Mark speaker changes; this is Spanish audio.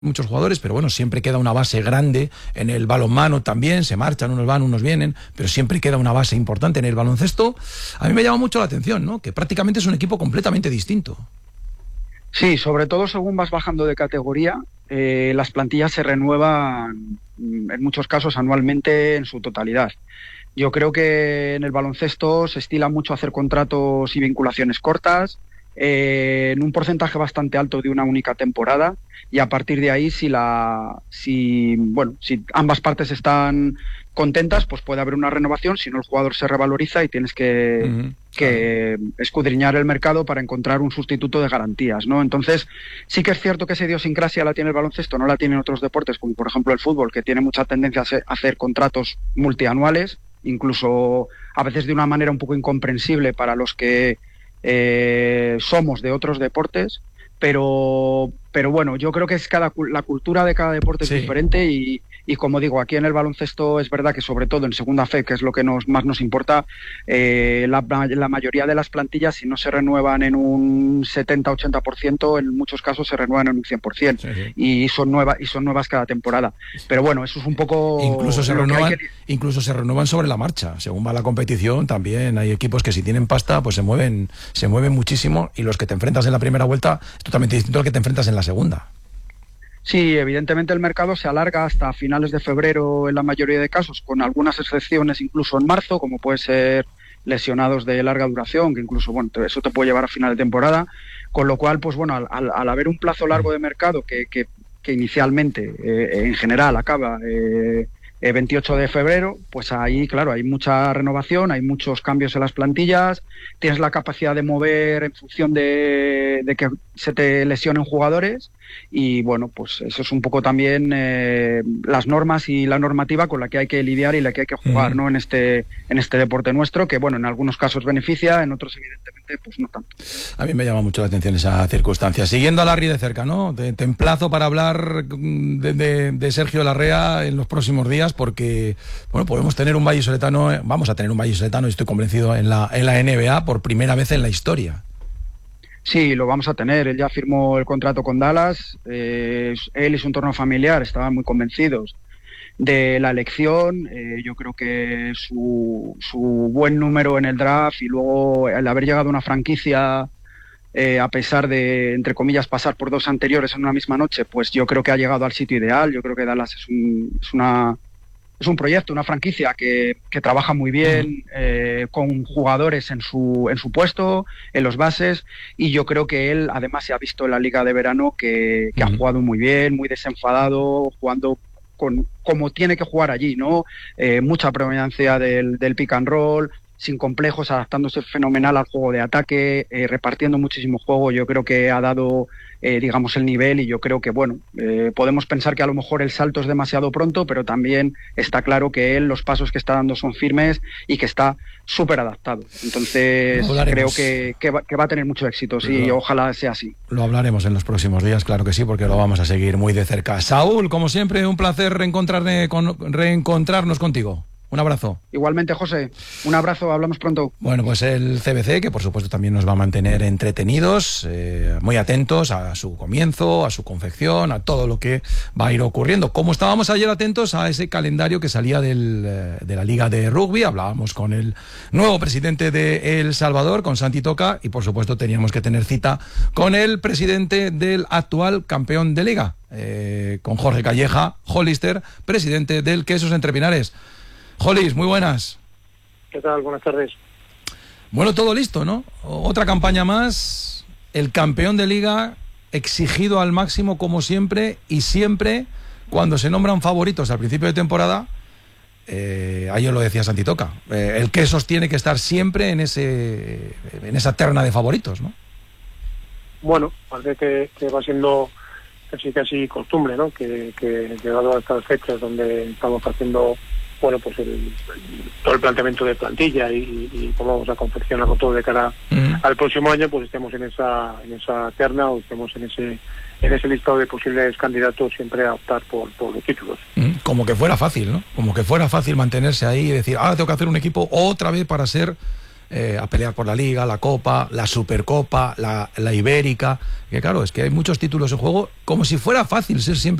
Speaker 1: muchos jugadores, pero bueno, siempre queda una base grande. En el balonmano también, se marchan, unos van, unos vienen, pero siempre queda una base importante. En el baloncesto, a mí me llama mucho la atención, ¿no? Que prácticamente es un equipo completamente distinto.
Speaker 2: Sí, sobre todo según vas bajando de categoría, las plantillas se renuevan en muchos casos anualmente en su totalidad. Yo creo que en el baloncesto se estila mucho hacer contratos y vinculaciones cortas, en un porcentaje bastante alto de una única temporada, y a partir de ahí si ambas partes están contentas, pues puede haber una renovación. Si no, el jugador se revaloriza y tienes que escudriñar el mercado para encontrar un sustituto de garantías, ¿no? Entonces sí que es cierto que esa idiosincrasia la tiene el baloncesto, no la tienen otros deportes, como por ejemplo el fútbol, que tiene mucha tendencia a hacer contratos multianuales, incluso a veces de una manera un poco incomprensible para los que somos de otros deportes, pero bueno, yo creo que es la cultura de cada deporte es diferente, y como digo, aquí en el baloncesto es verdad que sobre todo en segunda fe, que es lo que más nos importa, la mayoría de las plantillas, si no se renuevan en un 70-80%, en muchos casos se renuevan en un 100%, y son nuevas cada temporada. Pero bueno, eso es un poco...
Speaker 1: Incluso se renuevan sobre la marcha, según va la competición. También hay equipos que si tienen pasta, pues se mueven muchísimo, y los que te enfrentas en la primera vuelta es totalmente distinto al que te enfrentas en la segunda.
Speaker 2: Sí, evidentemente el mercado se alarga hasta finales de febrero en la mayoría de casos, con algunas excepciones incluso en marzo, como puede ser lesionados de larga duración, que incluso, bueno, eso te puede llevar a final de temporada, con lo cual, pues bueno, al haber un plazo largo de mercado que inicialmente, en general, acaba 28 de febrero, pues ahí, claro, hay mucha renovación, hay muchos cambios en las plantillas, tienes la capacidad de mover en función de que se te lesionen jugadores, y bueno, pues eso es un poco también las normas y la normativa con la que hay que lidiar y la que hay que jugar, ¿no? En este deporte nuestro, que bueno, en algunos casos beneficia, en otros evidentemente pues no tanto.
Speaker 1: A mí me llama mucho la atención esa circunstancia. Siguiendo a Larry de cerca, ¿no? Te emplazo para hablar de Sergio Larrea en los próximos días, porque bueno, vamos a tener un vallisoletano, y estoy convencido, en la NBA por primera vez en la historia.
Speaker 2: Sí, lo vamos a tener. Él ya firmó el contrato con Dallas. Él y su entorno familiar estaban muy convencidos de la elección. Yo creo que su buen número en el draft, y luego el haber llegado a una franquicia, a pesar de, entre comillas, pasar por dos anteriores en una misma noche, pues yo creo que ha llegado al sitio ideal. Yo creo que Dallas es un proyecto, una franquicia que trabaja muy bien, con jugadores en su puesto, en los bases, y yo creo que él además se ha visto en la liga de verano que ha jugado muy bien, muy desenfadado, jugando como tiene que jugar allí, ¿no? Mucha predominancia del pick and roll, sin complejos, adaptándose fenomenal al juego de ataque, repartiendo muchísimo juego. Yo creo que ha dado, digamos, el nivel, y yo creo que, bueno, podemos pensar que a lo mejor el salto es demasiado pronto, pero también está claro que él, los pasos que está dando son firmes y que está súper adaptado. Entonces creo que va a tener mucho éxito, sí, ojalá sea así.
Speaker 1: Lo hablaremos en los próximos días, claro que sí, porque lo vamos a seguir muy de cerca. Saúl, como siempre, un placer reencontrarnos contigo. Un abrazo.
Speaker 2: Igualmente, José. Un abrazo, hablamos pronto.
Speaker 1: Bueno, pues el CBC, que por supuesto también nos va a mantener entretenidos, muy atentos a su comienzo, a su confección, a todo lo que va a ir ocurriendo. Como estábamos ayer atentos a ese calendario que salía de la Liga de Rugby, hablábamos con el nuevo presidente de El Salvador, con Santi Toca, y por supuesto teníamos que tener cita con el presidente del actual campeón de Liga, con Jorge Calleja, Hollister, presidente del Quesos Entre Pinares. Jolis, muy buenas.
Speaker 3: ¿Qué tal? Buenas tardes.
Speaker 1: Bueno, todo listo, ¿no? Otra campaña más, el campeón de liga exigido al máximo como siempre, y siempre cuando se nombran favoritos al principio de temporada, ayer lo decía Santi Toca, el Quesos tiene que estar siempre en esa terna de favoritos, ¿no?
Speaker 3: Bueno, parece que va siendo casi costumbre, ¿no? Que llegado a estas fechas donde estamos haciendo, bueno, pues todo el planteamiento de plantilla y cómo vamos a confeccionarlo todo de cara al próximo año, pues estemos en esa terna, o estemos en ese listado de posibles candidatos siempre a optar por los títulos.
Speaker 1: Como que fuera fácil, ¿no? Como que fuera fácil mantenerse ahí y decir, ahora tengo que hacer un equipo otra vez para ser a pelear por la Liga, la Copa, la Supercopa, la Ibérica, que claro, es que hay muchos títulos en juego, como si fuera fácil ser siempre